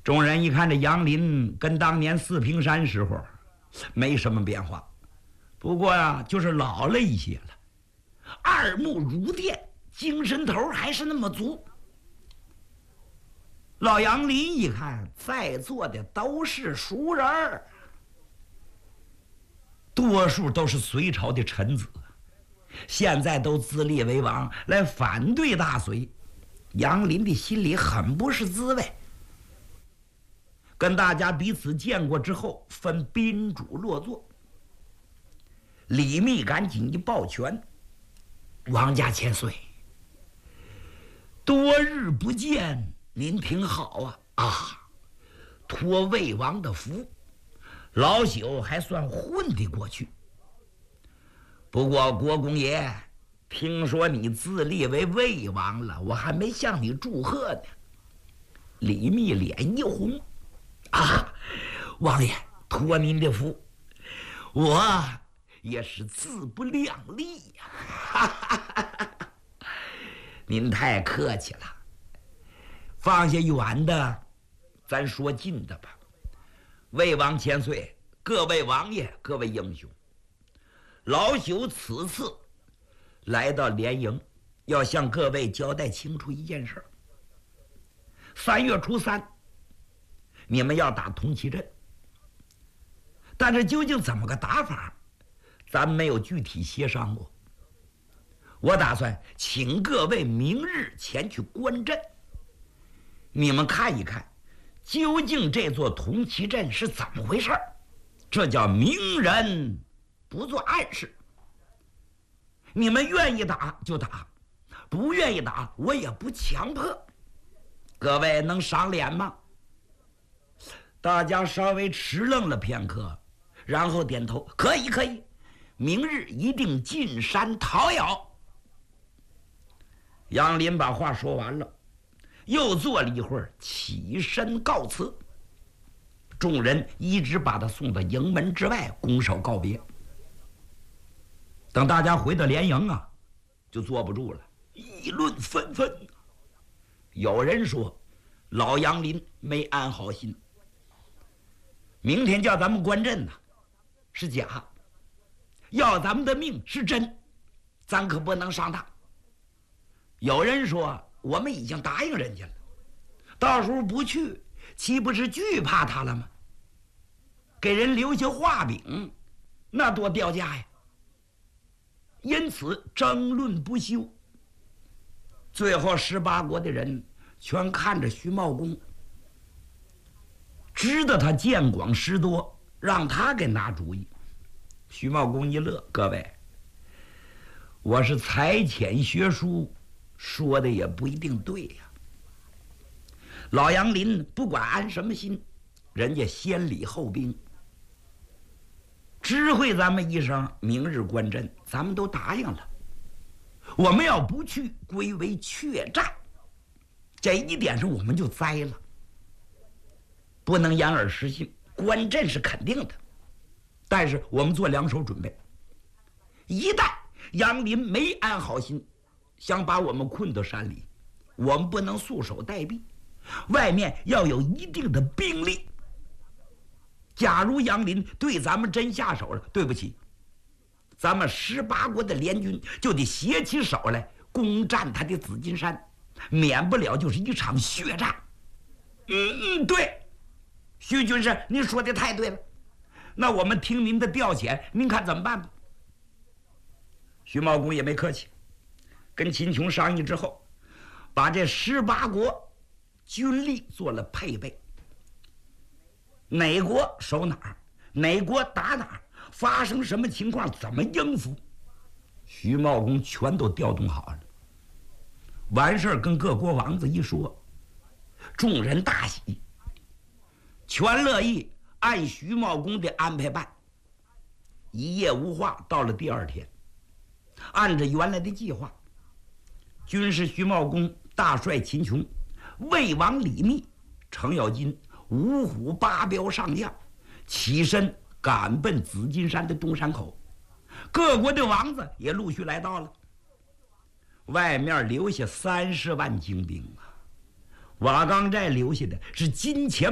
众人一看这杨林跟当年四平山时候没什么变化，不过呀，就是老了一些了，二目如电，精神头还是那么足。老杨林一看，在座的都是熟人儿，多数都是隋朝的臣子，现在都自立为王，来反对大隋。杨林的心里很不是滋味。跟大家彼此见过之后，分宾主落座。李密赶紧一抱拳：“王家千岁，多日不见，您挺好啊！托魏王的福，老朽还算混得过去。不过国公爷，听说你自立为魏王了，我还没向你祝贺呢。”李密脸一红：“王爷，托您的福，我也是自不量力呀。”您太客气了，放下远的，咱说近的吧。魏王千岁，各位王爷，各位英雄，老朽此次来到连营，要向各位交代清楚一件事：3月初3，你们要打铜旗阵，但是究竟怎么个打法，咱没有具体协商过。我打算请各位明日前去观阵，你们看一看，究竟这座铜旗阵是怎么回事。这叫明人不做暗事。你们愿意打就打，不愿意打我也不强迫。各位能赏脸吗？大家稍微迟愣了片刻，然后点头：“可以，可以，明日一定进山讨咬。”杨林把话说完了，又坐了一会儿，起身告辞。众人一直把他送到营门之外，拱手告别。等大家回到连营就坐不住了，议论纷纷。有人说老杨林没安好心，明天叫咱们观阵是假，要咱们的命是真，咱可不能伤他。有人说我们已经答应人家了，到时候不去，岂不是惧怕他了吗？给人留下画饼，那多掉价呀！因此争论不休。最后18国的人全看着徐茂公，知道他见广识多，让他给拿主意。徐茂公一乐：“各位，我是才浅学书，说的也不一定对呀。老杨林不管安什么心，人家先礼后兵，知会咱们一声，明日观阵，咱们都答应了。我们要不去，归为怯战，这一点上我们就栽了。不能掩耳失信，观阵是肯定的，但是我们做2手准备，一旦杨林没安好心，想把我们困到山里，我们不能束手待毙，外面要有一定的兵力。假如杨林对咱们真下手了，对不起，咱们18国的联军就得携起手来攻占他的紫金山，免不了就是一场血战。对，徐军师，您说的太对了，那我们听您的调遣，您看怎么办吧？徐茂公也没客气，跟秦琼商议之后，把这18国军力做了配备，哪国守哪儿，哪国打哪儿，发生什么情况怎么应付，徐茂公全都调动好了。完事儿跟各国王子一说，众人大喜，全乐意按徐茂公的安排办。一夜无话，到了第2天，按照原来的计划，军师徐茂公大帅秦琼、魏王李密、程咬金、五虎8彪上将起身赶奔紫金山的东山口，各国的王子也陆续来到了。外面留下30万精兵瓦岗寨留下的是金钱